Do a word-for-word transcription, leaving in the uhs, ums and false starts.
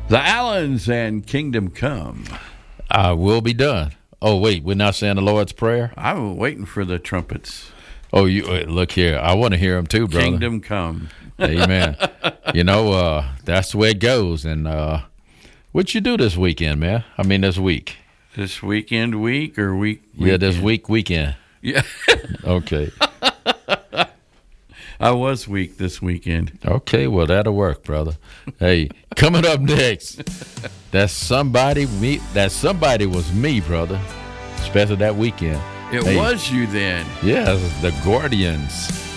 The Allens and Kingdom Come. I will be done. Oh, wait, we're not saying the Lord's Prayer? I was waiting for the trumpets. Oh, you uh, look here. I want to hear them too, brother. Kingdom Come. Amen. You know, uh, that's the way it goes. And uh, what you do this weekend, man? I mean, this week. This weekend week or week? Yeah, weekend? this week weekend. Yeah. Okay. I was weak this weekend. Okay, well, that'll work, brother. Hey, coming up next, that's somebody me. That somebody was me, brother. Especially that weekend. It Hey. was you then. Yeah, the Gordians.